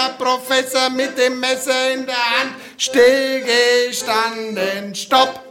der Professor mit dem Messer in der Hand stillgestanden. Stopp!